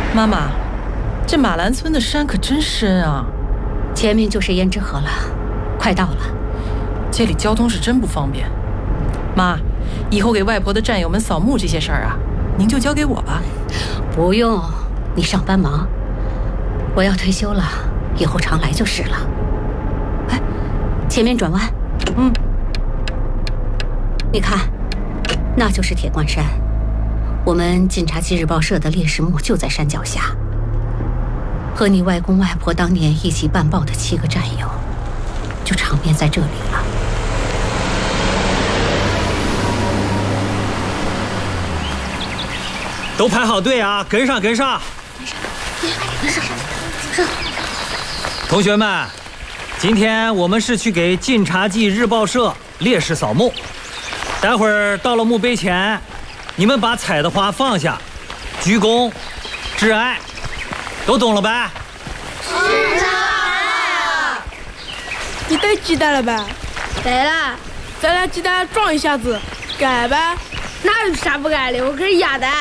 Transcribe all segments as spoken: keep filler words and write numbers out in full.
妈妈，这马兰村的山可真深啊！ 前面就是胭脂河了，快到了。 这里交通是真不方便。妈，以后给外婆的战友们扫墓这些事儿啊，您就交给我吧。 不用，你上班忙，我要退休了，以后常来就是了。哎，前面转弯， 嗯， 你看，那就是铁罐山。我们晋察冀日报社的烈士墓就在山脚下。和你外公外婆当年一起办报的七个战友，就长眠在这里了。 都排好队啊，跟上跟上！ 跟上，跟上！ 同学们，今天我们是去给晋察冀日报社烈士扫墓。待会儿到了墓碑前，你们把采的花放下，鞠躬，致哀，都懂了呗？ 知道了。 你带鸡蛋了吧？ 带了。 咱俩鸡蛋撞一下子，改呗？ 哪有啥不改的？我可是鸭蛋。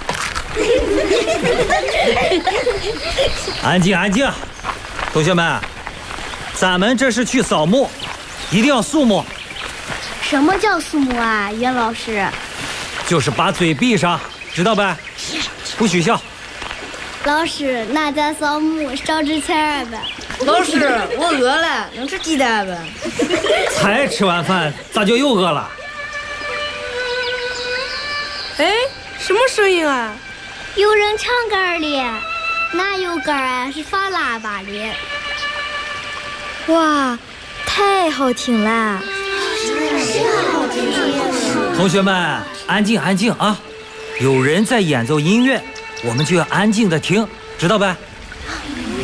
安静安静，同学们，咱们这是去扫墓，一定要肃穆。 什么叫肃穆啊，严老师？ 就是把嘴闭上，知道呗？不许笑。 老师，那咱扫墓少值钱呗。 老师，我饿了，能吃鸡蛋呗？ 才吃完饭，咋就又饿了？ 哎，什么声音啊？ 有人唱歌了，哪有歌啊？是放喇叭的。 哇，太好听了！ 同学们，安静安静啊！有人在演奏音乐，我们就要安静的听，知道呗？